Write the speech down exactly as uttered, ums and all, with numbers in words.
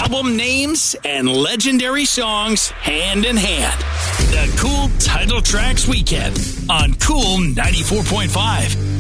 album names and legendary songs hand in hand. The Cool Title Tracks Weekend on Cool ninety-four point five.